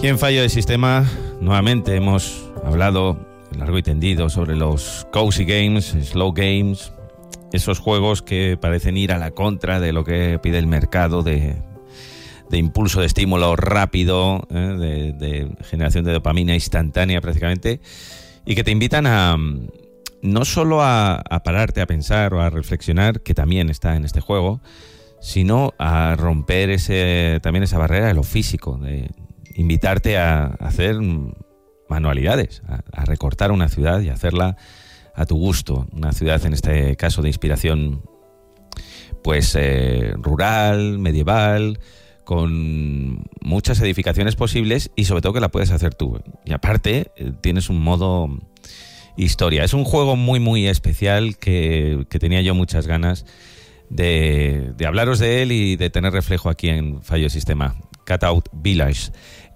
Y en Fallo de Sistema, nuevamente hemos hablado largo y tendido sobre los cozy games, slow games, esos juegos que parecen ir a la contra de lo que pide el mercado de impulso, de estímulo rápido, de generación de dopamina instantánea prácticamente, y que te invitan a no solo a pararte a pensar o a reflexionar, que también está en este juego, sino a romper también esa barrera de lo físico, de invitarte a hacer manualidades, a recortar una ciudad y hacerla a tu gusto. Una ciudad, en este caso, de inspiración pues rural, medieval, con muchas edificaciones posibles y sobre todo que la puedes hacer tú. Y aparte tienes un modo historia. Es un juego muy muy especial que tenía yo muchas ganas de hablaros de él y de tener reflejo aquí en Fallo de Sistema. Cutout Village,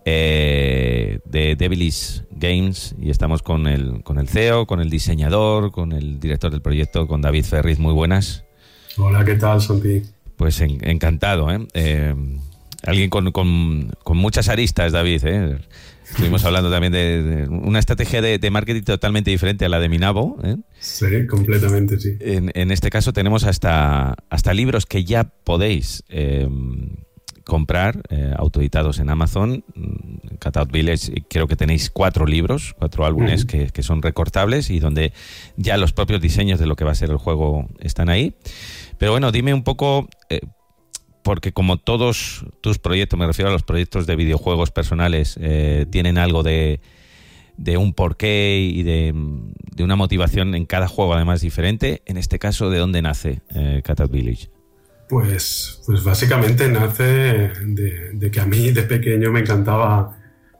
de Devilish Games, y estamos con el CEO, con el diseñador, con el director del proyecto, con David Ferriz. Muy buenas. Hola, ¿qué tal, Santi? Pues encantado, alguien con muchas aristas, David, Estuvimos hablando también de una estrategia de marketing totalmente diferente a la de Minabo, Sí, completamente, sí. En este caso tenemos hasta libros que ya podéis comprar, autoeditados en Amazon. Cutout Village, creo que tenéis 4 libros, 4 álbumes que son recortables y donde ya los propios diseños de lo que va a ser el juego están ahí. Pero bueno, dime un poco, porque como todos tus proyectos, me refiero a los proyectos de videojuegos personales, tienen algo de un porqué y de una motivación en cada juego además diferente. En este caso, ¿de dónde nace Cutout Village? Pues básicamente nace de que a mí de pequeño me encantaba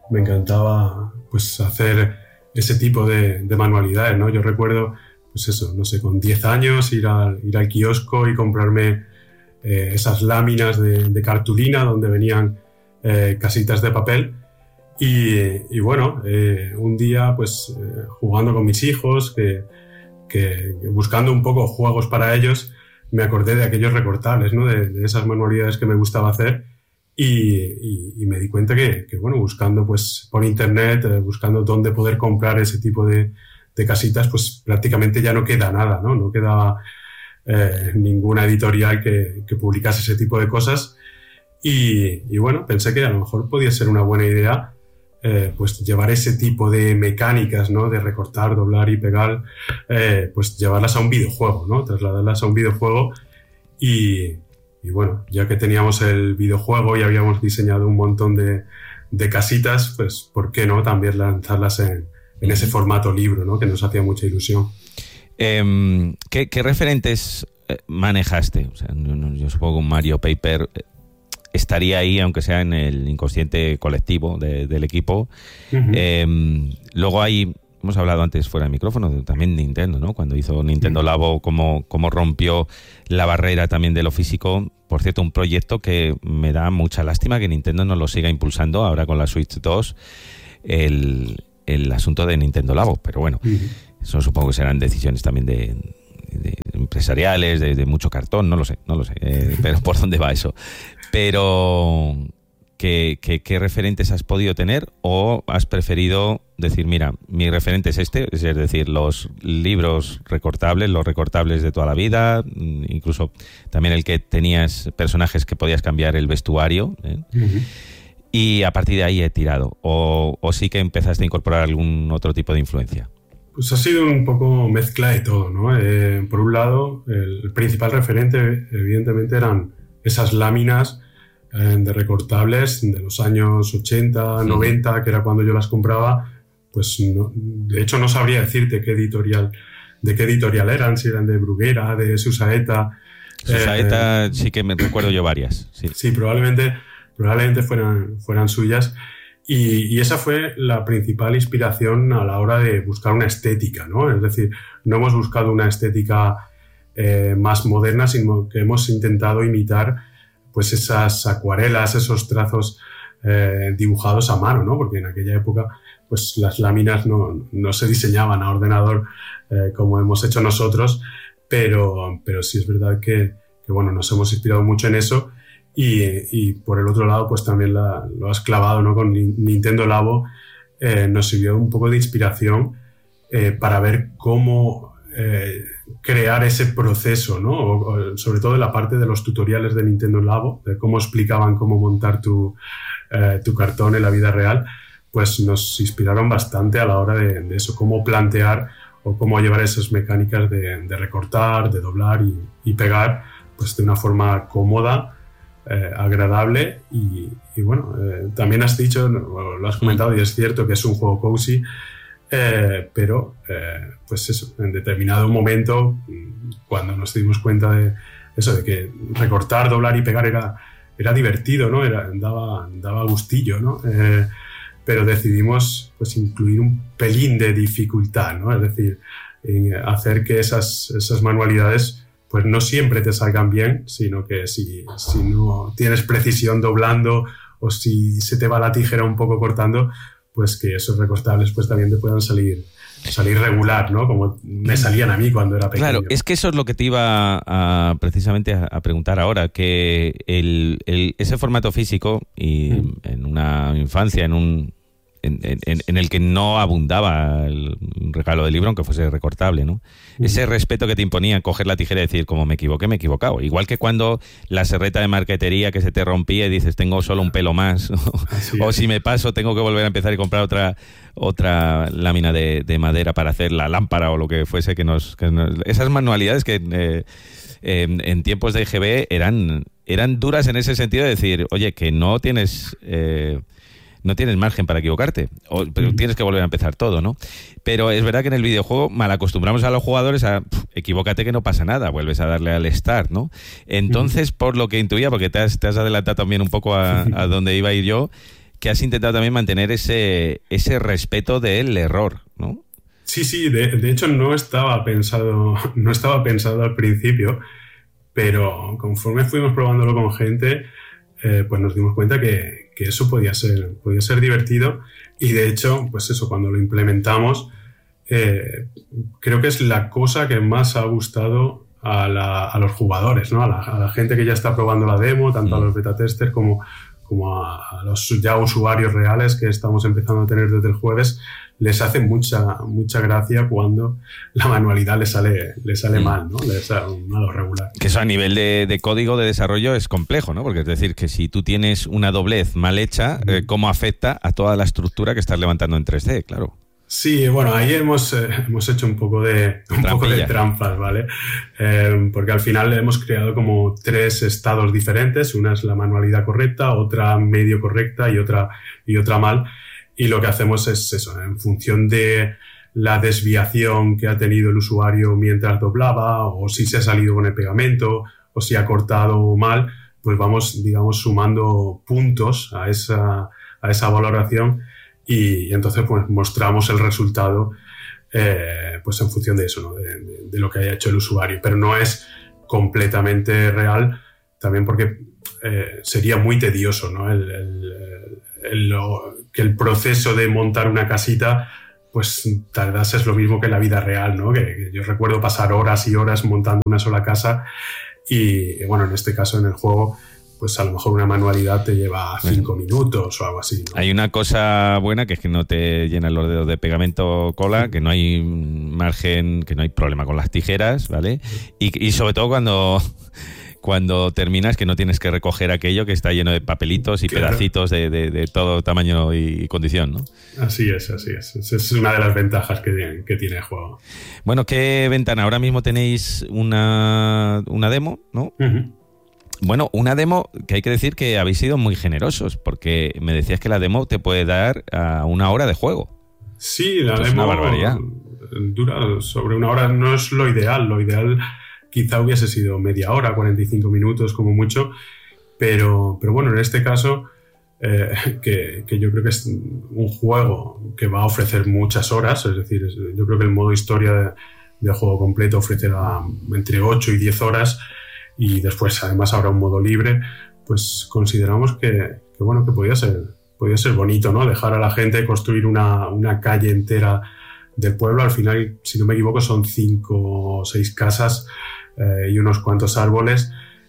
pues hacer ese tipo de manualidades, ¿no? Yo recuerdo, pues eso, no sé, con 10 años ir al kiosco y comprarme esas láminas de cartulina donde venían casitas de papel y bueno, un día pues jugando con mis hijos, que buscando un poco juegos para ellos, me acordé de aquellos recortables, ¿no? De esas manualidades que me gustaba hacer y me di cuenta que bueno, buscando pues por internet, buscando dónde poder comprar ese tipo de casitas, pues prácticamente ya no queda nada, ¿no? No quedaba ninguna editorial que publicase ese tipo de cosas y bueno, pensé que a lo mejor podía ser una buena idea pues llevar ese tipo de mecánicas, ¿no? De recortar, doblar y pegar, pues llevarlas a un videojuego, ¿no? Trasladarlas a un videojuego y bueno, ya que teníamos el videojuego y habíamos diseñado un montón de casitas, pues ¿por qué no también lanzarlas en ese formato libro, ¿no? Que nos hacía mucha ilusión. ¿Qué referentes manejaste? O sea, yo supongo que un Mario Paper estaría ahí, aunque sea en el inconsciente colectivo del equipo. Luego hemos hablado antes fuera del micrófono, también Nintendo, ¿no? Cuando hizo Nintendo Labo, cómo rompió la barrera también de lo físico. Por cierto, un proyecto que me da mucha lástima que Nintendo no lo siga impulsando ahora con la Switch 2, el asunto de Nintendo Labo. Pero bueno, eso supongo que serán decisiones también de empresariales, de mucho cartón, no lo sé, pero ¿por dónde va eso? Pero ¿qué referentes has podido tener o has preferido decir, mira, mi referente es este, es decir, los libros recortables, los recortables de toda la vida, incluso también el que tenías personajes que podías cambiar el vestuario, y a partir de ahí he tirado, o sí que empezaste a incorporar algún otro tipo de influencia? Pues ha sido un poco mezcla de todo, ¿no? Por un lado, el principal referente evidentemente eran esas láminas de recortables de los años 80, 90, que era cuando yo las compraba. Pues no, de hecho no sabría decirte de qué editorial eran, si eran de Bruguera, de Susaeta. Susaeta sí que me recuerdo yo varias. Sí, probablemente fueran suyas. Y esa fue la principal inspiración a la hora de buscar una estética, ¿no? Es decir, no hemos buscado una estética más moderna, sino que hemos intentado imitar pues esas acuarelas, esos trazos dibujados a mano, ¿no? Porque en aquella época pues las láminas no se diseñaban a ordenador como hemos hecho nosotros, pero sí es verdad que bueno, nos hemos inspirado mucho en eso y por el otro lado pues también lo has clavado, ¿no? Con Nintendo Labo nos sirvió un poco de inspiración para ver cómo crear ese proceso, ¿no? O sobre todo en la parte de los tutoriales de Nintendo Labo, de cómo explicaban cómo montar tu cartón en la vida real, pues nos inspiraron bastante a la hora de eso, cómo plantear o cómo llevar esas mecánicas de recortar, de doblar y pegar, pues de una forma cómoda, agradable y bueno, también has dicho, lo has comentado y es cierto que es un juego cozy, pero pues eso, en determinado momento, cuando nos dimos cuenta de eso, de que recortar, doblar y pegar era divertido, ¿no? Daba gustillo, ¿no? Pero decidimos pues incluir un pelín de dificultad, ¿no? Es decir, hacer que esas manualidades pues no siempre te salgan bien, sino que si no tienes precisión doblando o si se te va la tijera un poco cortando, pues que esos recortables pues también te puedan salir regular, ¿no? Como me salían a mí cuando era pequeño. Claro, es que eso es lo que te iba precisamente a preguntar ahora, que ese formato físico y en una infancia, en el que no abundaba el regalo del libro, aunque fuese recortable, ¿no? Ese respeto que te imponía coger la tijera y decir, como me equivoqué, me he equivocado. Igual que cuando la serreta de marquetería que se te rompía y dices, tengo solo un pelo más. O si me paso, tengo que volver a empezar y comprar otra lámina de madera para hacer la lámpara o lo que fuese. Esas manualidades que en tiempos de IGB eran duras en ese sentido de decir, oye, que no tienes margen para equivocarte, pero tienes que volver a empezar todo, ¿no? Pero es verdad que en el videojuego mal acostumbramos a los jugadores a equivócate que no pasa nada, vuelves a darle al start, ¿no? Entonces, por lo que intuía, porque te has adelantado también un poco a donde iba a ir yo, que has intentado también mantener ese respeto del error, ¿no? Sí, de hecho no estaba pensado al principio, pero conforme fuimos probándolo con gente, pues nos dimos cuenta que eso podía ser divertido y de hecho, pues eso, cuando lo implementamos, creo que es la cosa que más ha gustado a los jugadores, ¿no? A la gente que ya está probando la demo, tanto a los beta testers como a los ya usuarios reales que estamos empezando a tener desde el jueves, les hace mucha gracia cuando la manualidad le sale mal, ¿no? Le sale mal o regular. Que eso a nivel de código de desarrollo es complejo, ¿no? Porque es decir, que si tú tienes una doblez mal hecha, ¿cómo afecta a toda la estructura que estás levantando en 3D? Claro. Sí, bueno, ahí hemos hecho un poco de trampas, ¿vale? Porque al final hemos creado como 3 estados diferentes. Una es la manualidad correcta, otra medio correcta y otra mal. Y lo que hacemos es eso, en función de la desviación que ha tenido el usuario mientras doblaba, o si se ha salido con el pegamento, o si ha cortado mal, pues vamos, digamos, sumando puntos a esa valoración y entonces pues mostramos el resultado pues en función de eso, ¿no? De lo que haya hecho el usuario. Pero no es completamente real, también porque sería muy tedioso, ¿no? Que el proceso de montar una casita pues tardase es lo mismo que en la vida real, ¿no? Que yo recuerdo pasar horas y horas montando una sola casa y bueno, en este caso en el juego pues a lo mejor una manualidad te lleva 5 minutos o algo así, ¿no? Hay una cosa buena que es que no te llenan los dedos de pegamento cola, que no hay margen, que no hay problema con las tijeras, ¿vale? Y sobre todo cuando terminas, que no tienes que recoger aquello que está lleno de papelitos y pedacitos de todo tamaño y condición, ¿no? Así es. Esa es una de las ventajas que tiene el juego. Bueno, ¿qué ventana? Ahora mismo tenéis una demo, ¿no? Uh-huh. Bueno, una demo que hay que decir que habéis sido muy generosos, porque me decías que la demo te puede dar a 1 hora de juego. Sí, la demo es una barbaridad. Dura sobre 1 hora, no es lo ideal. Lo ideal quizá hubiese sido media hora, 45 minutos como mucho, pero bueno, en este caso, que yo creo que es un juego que va a ofrecer muchas horas, es decir, yo creo que el modo historia del juego completo ofrecerá entre 8 y 10 horas, y después además habrá un modo libre, pues consideramos que podía ser bonito, ¿no? Dejar a la gente construir una calle entera del pueblo. Al final, si no me equivoco, son 5 o 6 casas y unos cuantos árboles,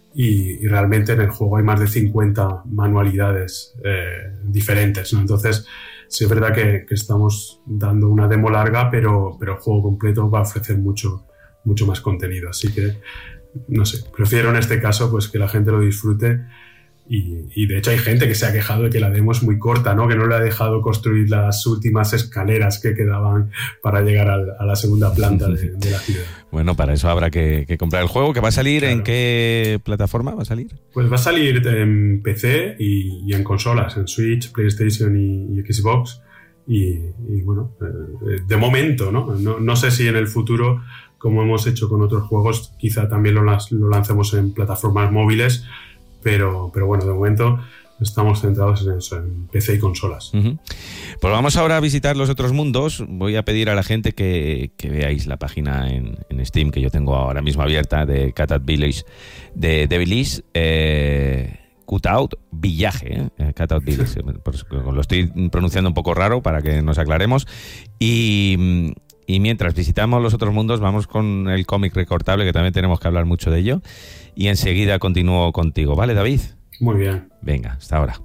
y realmente en el juego hay más de 50 manualidades diferentes, ¿no? Entonces, sí es verdad que estamos dando una demo larga, pero el juego completo va a ofrecer mucho más contenido. Así que, no sé, prefiero en este caso pues que la gente lo disfrute. Y de hecho hay gente que se ha quejado de que la demo es muy corta, ¿no? Que no le ha dejado construir las últimas escaleras que quedaban para llegar a la segunda planta de la ciudad. Bueno, para eso habrá que comprar el juego, que va a salir. Claro. ¿En qué plataforma va a salir? Pues va a salir en PC y en consolas, en Switch, PlayStation y Xbox. Y bueno, de momento, ¿no? No sé si en el futuro, como hemos hecho con otros juegos, quizá también lo lancemos en plataformas móviles. Pero bueno, de momento estamos centrados en eso, en PC y consolas. Uh-huh. Pues vamos ahora a visitar los otros mundos. Voy a pedir a la gente que veáis la página en Steam, que yo tengo ahora mismo abierta, de Cutout Village de Belize. Cutout Village, Cutout Village. Lo estoy pronunciando un poco raro para que nos aclaremos. Y mientras visitamos los otros mundos, vamos con el cómic recortable, que también tenemos que hablar mucho de ello. Y enseguida continúo contigo. ¿Vale, David? Muy bien. Venga, hasta ahora.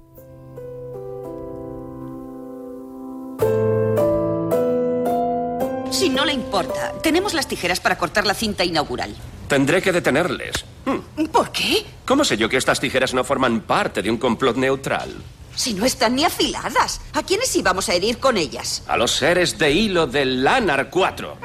Si no le importa, tenemos las tijeras para cortar la cinta inaugural. Tendré que detenerles. ¿Por qué? ¿Cómo sé yo que estas tijeras no forman parte de un complot neutral? Si no están ni afiladas, ¿a quiénes íbamos a herir con ellas? A los seres de hilo del Lannar 4.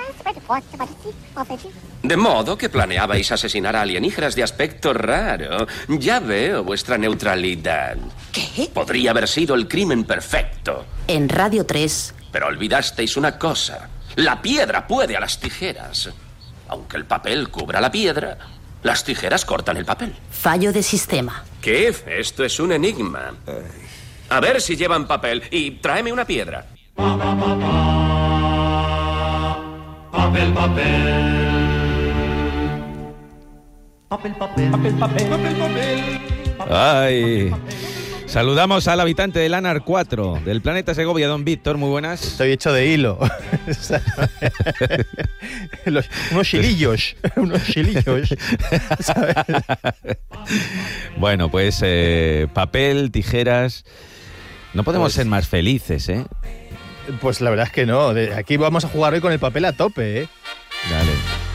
De modo que planeabais asesinar a alienígenas de aspecto raro. Ya veo vuestra neutralidad. ¿Qué? Podría haber sido el crimen perfecto. En Radio 3. Pero olvidasteis una cosa. La piedra puede a las tijeras. Aunque el papel cubra la piedra, las tijeras cortan el papel. Fallo de sistema. ¿Qué? Esto es un enigma. A ver si llevan papel y tráeme una piedra. Papel, papel. Papel, papel. Papel, papel. Papel, papel. Ay. Saludamos al habitante de Lannar 4, del planeta Segovia, don Víctor, muy buenas. Estoy hecho de hilo. Unos chilillos. ¿Sabes? Bueno, pues papel, tijeras. No podemos ser más felices, ¿eh? Pues la verdad es que no. Aquí vamos a jugar hoy con el papel a tope, ¿eh? Dale.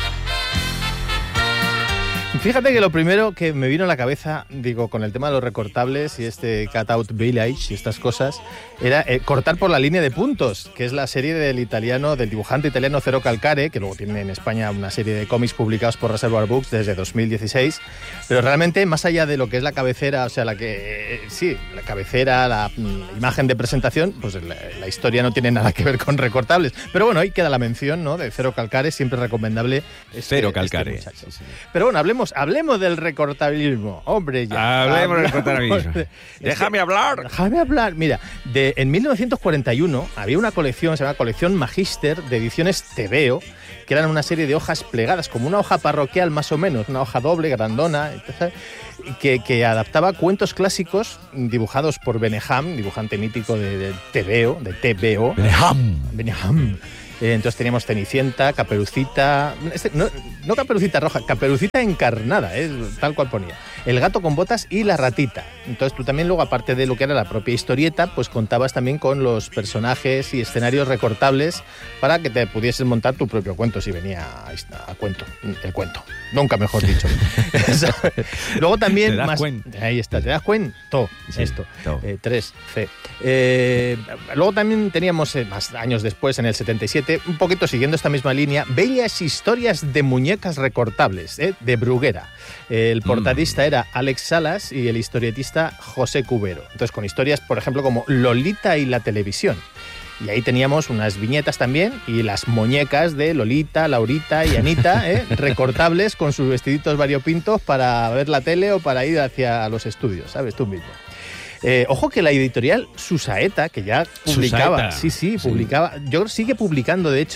Fíjate que lo primero que me vino a la cabeza, digo, con el tema de los recortables y este Cutout Village y estas cosas, era cortar por la línea de puntos, que es la serie del dibujante italiano Zero Calcare, que luego tiene en España una serie de cómics publicados por Reservoir Books desde 2016, pero realmente más allá de lo que es la cabecera, o sea, la cabecera, la imagen de presentación, pues la historia no tiene nada que ver con recortables. Pero bueno, ahí queda la mención, ¿no?, de Zero Calcare, siempre recomendable. Zero Calcare. Sí. Pero bueno, hablemos del recortabilismo. Hombre, ya. Hablemos del recortabilismo. Déjame hablar. Mira, en 1941 había una colección, se llama Colección Magister, de ediciones TVO, que eran una serie de hojas plegadas, como una hoja parroquial más o menos, una hoja doble, grandona, que adaptaba cuentos clásicos dibujados por Beneham, dibujante mítico de TVO. Beneham. Entonces teníamos Cenicienta, Caperucita... No Caperucita roja, Caperucita encarnada, tal cual ponía. El gato con botas y la ratita. Entonces tú también luego, aparte de lo que era la propia historieta, pues contabas también con los personajes y escenarios recortables para que te pudieses montar tu propio cuento, si venía a cuento. El cuento. Nunca mejor dicho. Luego también... ¿Te das cuenta? Ahí está, ¿te das cuenta? Sí, esto. to. 3C. Luego también teníamos, más años después, en el 77, un poquito siguiendo esta misma línea, Bellas historias de muñecas recortables, de Bruguera. El portadista era Alex Salas y el historietista José Cubero. Entonces, con historias, por ejemplo, como Lolita y la televisión. Y ahí teníamos unas viñetas también y las muñecas de Lolita, Laurita y Anita, recortables con sus vestiditos variopintos para ver la tele o para ir hacia los estudios, ¿sabes? Tú mismo. Ojo que la editorial Susaeta, que ya publicaba, publicaba, yo creo que sigue publicando, de hecho,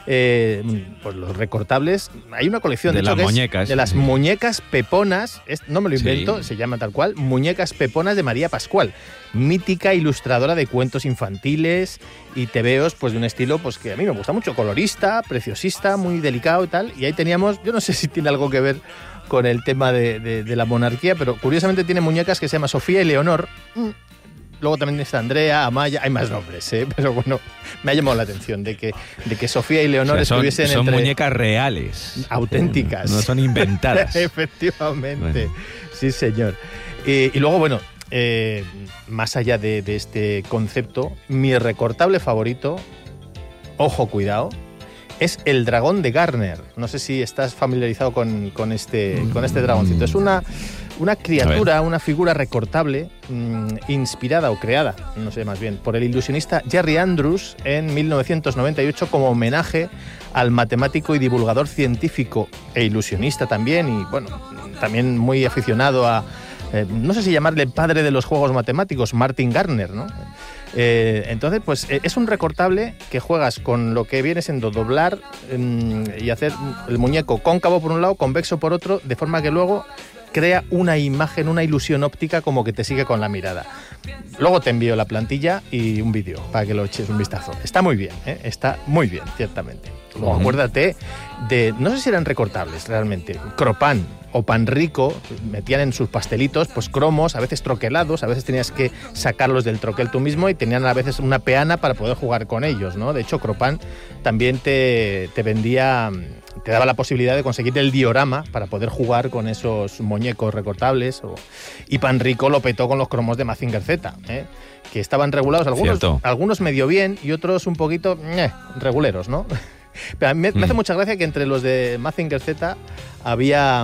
pues los recortables. Hay una colección de hecho, las muñecas. De las muñecas peponas, no me lo invento, Sí. se llama tal cual, Muñecas Peponas de María Pascual, mítica ilustradora de cuentos infantiles y tebeos pues de un estilo pues que a mí me gusta mucho, colorista, preciosista, muy delicado y tal. Y ahí teníamos, yo no sé si tiene algo que ver con el tema de la monarquía, pero curiosamente tiene muñecas que se llama Sofía y Leonor. Luego también está Andrea, Amaya, hay más nombres, pero bueno, me ha llamado la atención de que Sofía y Leonor estuviesen son entre... muñecas reales. Auténticas. No son inventadas. Efectivamente, Bueno. sí señor. Y luego, bueno, más allá de este concepto, mi recortable favorito, ojo, cuidado, es el dragón de Garner. No sé si estás familiarizado con este dragoncito. Es una criatura, una figura recortable inspirada o creada, no sé más bien, por el ilusionista Jerry Andrews en 1998 como homenaje al matemático y divulgador científico e ilusionista también, y bueno, también muy aficionado a, no sé si llamarle padre de los juegos matemáticos, Martin Gardner, ¿no? Entonces, pues es un recortable que juegas con lo que viene siendo doblar y hacer el muñeco cóncavo por un lado, convexo por otro, de forma que luego crea una imagen, una ilusión óptica como que te sigue con la mirada. Luego te envío la plantilla y un vídeo para que lo eches un vistazo. Está muy bien, está muy bien, ciertamente. Luego acuérdate de, no sé si eran recortables realmente, Cropan o Panrico metían en sus pastelitos pues cromos, a veces troquelados, a veces tenías que sacarlos del troquel tú mismo y tenían a veces una peana para poder jugar con ellos, ¿no? De hecho, Cropan también te vendía, te daba la posibilidad de conseguir el diorama para poder jugar con esos muñecos recortables. Y Panrico lo petó con los cromos de Mazinger Z, que estaban regulados, algunos medio bien y otros un poquito reguleros, ¿no? Pero a mí me hace mucha gracia que entre los de Mazinger Z había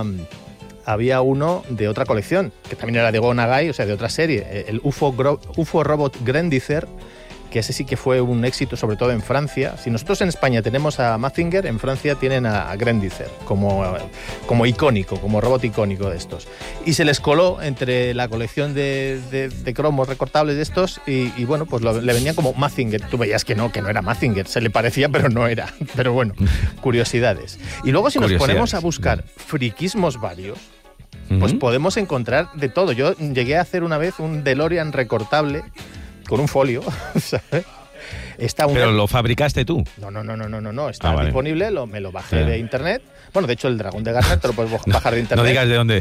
uno de otra colección, que también era de Go Nagai, o sea, de otra serie, el UFO Robot Grendizer, que ese sí que fue un éxito, sobre todo en Francia. Si nosotros en España tenemos a Mazinger, en Francia tienen a Grendizer como icónico, como robot icónico de estos. Y se les coló entre la colección de cromos recortables de estos y bueno, pues le venían como Mazinger. Tú veías que no era Mazinger, se le parecía, pero no era. Pero bueno, curiosidades. Y luego si nos ponemos a buscar friquismos varios, pues podemos encontrar de todo. Yo llegué a hacer una vez un DeLorean recortable con un folio, ¿sabes? ¿Pero lo fabricaste tú? No. Está disponible, me lo bajé de internet. Bueno, de hecho, el dragón de Garner te lo puedes bajar de internet. No digas de dónde.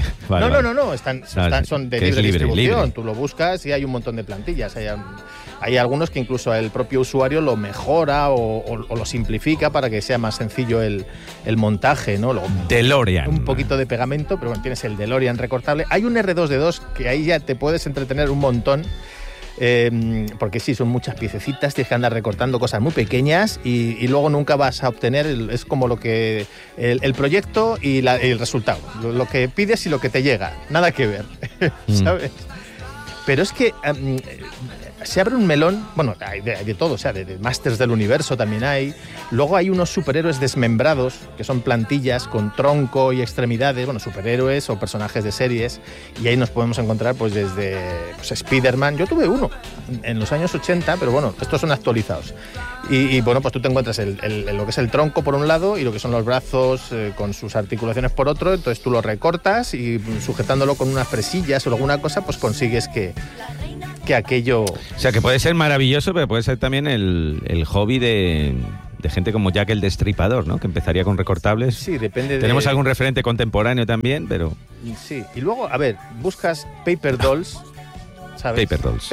No, son de libre distribución. Tú lo buscas y hay un montón de plantillas. Hay algunos que incluso el propio usuario lo mejora o lo simplifica para que sea más sencillo el montaje, ¿no? DeLorean. Un poquito de pegamento, pero bueno, tienes el DeLorean recortable. Hay un R2D2 que ahí ya te puedes entretener un montón. Porque sí, son muchas piececitas, tienes que andar recortando cosas muy pequeñas y luego nunca vas a obtener, es como lo que el proyecto y el resultado, lo que pides y lo que te llega, nada que ver, ¿sabes? Pero es que se abre un melón, bueno, hay de todo, o sea, de Masters del Universo también hay. Luego hay unos superhéroes desmembrados, que son plantillas con tronco y extremidades, bueno, superhéroes o personajes de series, y ahí nos podemos encontrar pues desde Spider-Man. Yo tuve uno en los años 80, pero bueno, estos son actualizados. Y bueno, pues tú te encuentras lo que es el tronco por un lado y lo que son los brazos con sus articulaciones por otro, entonces tú lo recortas y sujetándolo con unas fresillas o alguna cosa, pues consigues que aquello... O sea, que puede ser maravilloso, pero puede ser también el hobby de gente como Jack el Destripador, ¿no? Que empezaría con recortables. Sí, depende. Tenemos algún referente contemporáneo también, pero... Sí, y luego, a ver, buscas Paper Dolls, ¿sabes? Paper Dolls.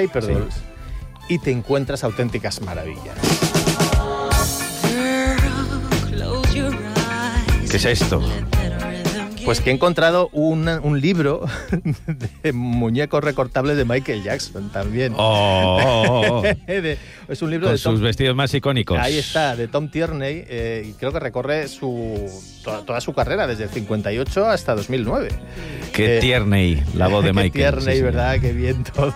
Y te encuentras auténticas maravillas. ¿Qué es esto? Pues que he encontrado un libro de muñecos recortables de Michael Jackson también. Es un libro con de Tom, sus vestidos más icónicos. Ahí está, de Tom Tierney, y creo que recorre toda su carrera, desde el 58 hasta 2009. Qué Tierney, la voz de Michael. Qué Tierney, ¿verdad? Qué bien todo.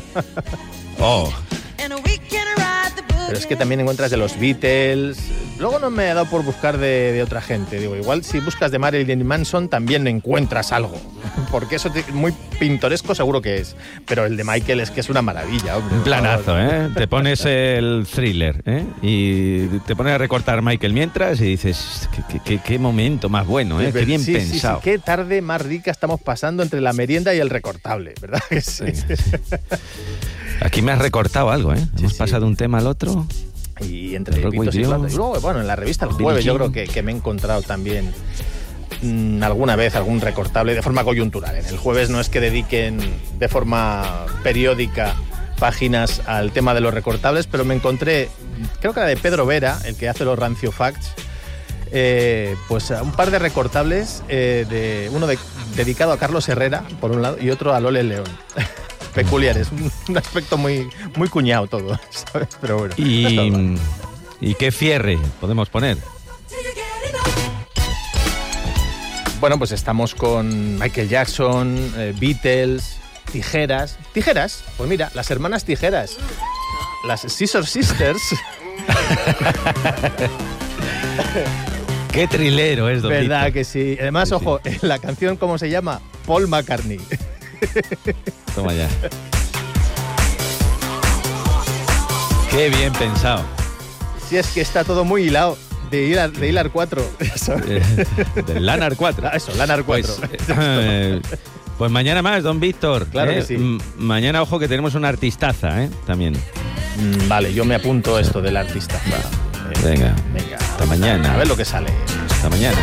Pero es que también encuentras de los Beatles. Luego no me he dado por buscar de otra gente. Digo, igual si buscas de Marilyn Manson también encuentras algo. porque eso muy pintoresco seguro que es, pero el de Michael es que es una maravilla, hombre. Un planazo, ¿eh? Te pones el thriller, ¿eh? Y te pones a recortar Michael mientras y dices, qué momento más bueno, ¿eh? Qué bien pensado. Sí, qué tarde más rica estamos pasando entre la merienda y el recortable, ¿verdad que sí? Aquí me has recortado algo, ¿eh? Hemos pasado de un tema al otro. Y entre pitos y platos. Y luego, bueno, en la revista El Jueves yo creo que me he encontrado también alguna vez algún recortable de forma coyuntural. En El Jueves no es que dediquen de forma periódica páginas al tema de los recortables, pero me encontré, creo que era de Pedro Vera, el que hace los Rancio Facts, pues un par de recortables, uno dedicado a Carlos Herrera, por un lado, y otro a Lole León. Peculiares, un aspecto muy cuñado todo, ¿sabes? Pero bueno. ¿Y qué fierre podemos poner? Bueno, pues estamos con Michael Jackson, Beatles, Tijeras. ¿Tijeras? Pues mira, las hermanas Tijeras. Las Scissor Sisters. Qué trilero es, Don ¿Verdad Víctor? que sí? Además, sí, ojo, sí. La canción, ¿cómo se llama? Paul McCartney. Toma ya. Qué bien pensado. Si es que está todo muy hilado. De hilar 4. Del Lanar 4. Ah, eso, Lanar 4. Pues mañana más, don Víctor. Claro que sí. Mañana, ojo, que tenemos una artistaza, también. Vale, yo me apunto esto del artista. Venga. Hasta mañana. A ver lo que sale. Hasta mañana.